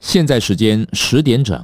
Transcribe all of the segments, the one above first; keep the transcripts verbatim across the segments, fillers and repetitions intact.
现在时间十点整。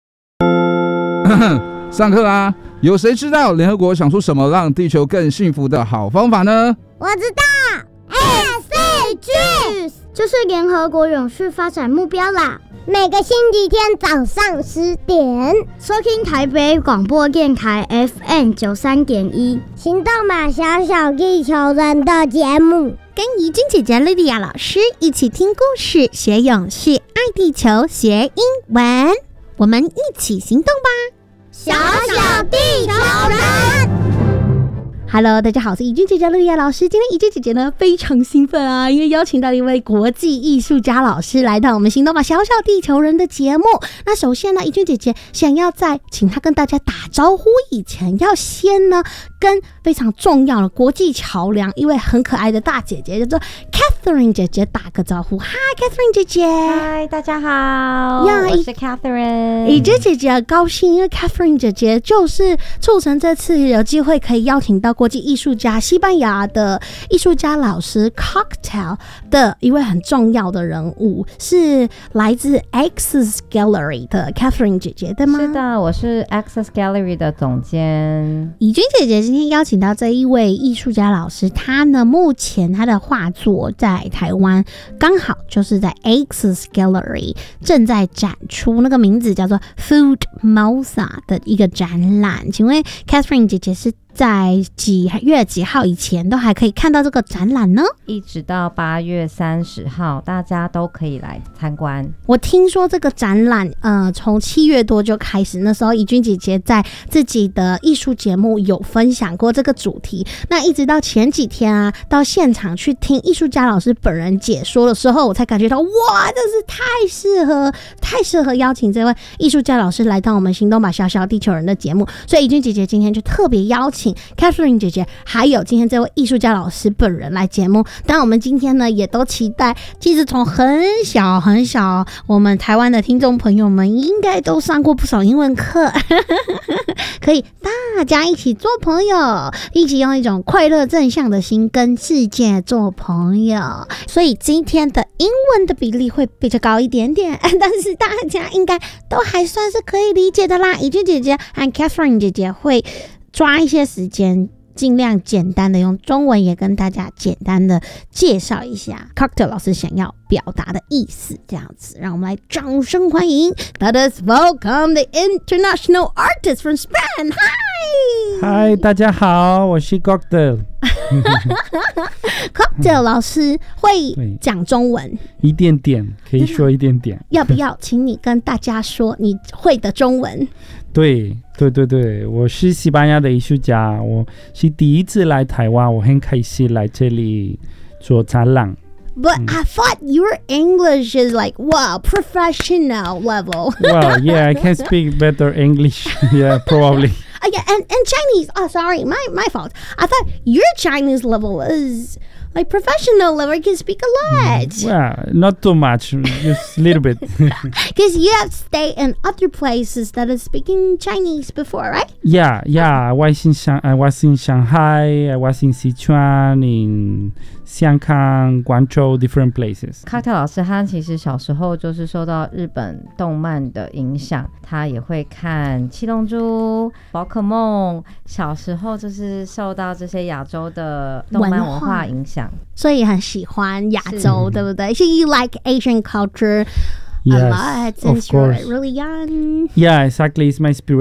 上课啦！有谁知道联合国想出什么让地球更幸福的好方法呢？ 我知道 ，S D Gs 就是联合国永续发展目标啦。每个星期天早上十点，收听台北广播电台 F M 九三点一，行动吧，小小地球人的节目， 跟怡君姐姐莉莉亚老师一起听故事，学永续，爱地球，学英文，我们一起行动吧， 小小地球人。 Hello， 大家好，我是怡君姐姐莉莉亚老师。今天怡君姐姐呢非常兴奋啊，因为邀请到了一位国际艺术家老师来到我们行动吧小小地球人的节目。那首先呢，怡君姐姐想要在请她跟大家打招呼以前，要先呢跟非常重要的国际桥梁一位很可爱的大姐姐叫做 Catherine 姐姐打个招呼。嗨 Catherine 姐姐。 嗨，大家好， 呀， 我是 Catherine。 怡君姐姐高兴，因为 Catherine 姐姐就是促成这次有机会可以邀请到国际艺术家西班牙的艺术家老师 Cocktail 的一位很重要的人物，是来自 Access Gallery 的 Catherine 姐姐，对吗？ 是的，我是 Access Gallery 的总监。 怡君姐姐今天邀请到这一位艺术家老师，他呢目前他的画作在台湾刚好就是在 Access Gallery 正在展出，那个名字叫做 Food Mosa 的一个展览。请问 Catherine 姐姐是在几月几号以前都还可以看到这个展览呢？ 一直到八月三十号，大家都可以来参观。 我听说这个展览，呃，从七月多就开始，那时候怡君姐姐在自己的艺术节目有分享过这个主题。那一直到前几天啊，到现场去听艺术家老师本人解说的时候，我才感觉到，哇，真是太适合，太适合邀请这位艺术家老师来到我们行动吧小小地球人的节目。所以怡君姐姐今天就特别邀请请 Catherine 姐姐还有今天这位艺术家老师本人来节目。当然我们今天呢也都期待，其实从很小很小，我们台湾的听众朋友们应该都上过不少英文课可以大家一起做朋友，一起用一种快乐正向的心跟世界做朋友。所以今天的英文的比例会比较高一点点，但是大家应该都还算是可以理解的啦。怡君姐姐和 Catherine 姐姐会抓一些时间，尽量简单的用中文也跟大家简单的介绍一下 Cocktail 老师想要表达的意思，这样子让我们来掌声欢迎 Let us welcome the international artist from Spain. Hi Hi 大家好，我是 Cocktail Cocktail 老师会讲中文一点点，可以说一点点要不要请你跟大家说你会的中文？ 对对对对，我是西班牙的艺术家，我是第一次来台湾，我很开心来这里做展览。 But I thought your English is like, wow, professional level. Well, yeah, I can speak better English. Yeah, probably. Oh, yeah, and, and Chinese. Oh, sorry, my, my fault. I thought your Chinese level is like professional level. You can speak a lot. Mm, well, not too much, just a little bit. Because you have stayed in other places that are speaking Chinese before, right? Yeah, yeah. I was in, Shang- I was in Shanghai, I was in Sichuan, in 香港、广州 different places。 Cocktail 老师他其实小时候就是受到日本动漫的影响，他也会看七龙珠、宝可梦，小时候就是受到这些亚洲的动漫文化影响， 所以很喜欢亚洲，对不对？So you like Asian culture a Yes, lot since of course. you're really young. Yeah, exactly. It's my inspiration.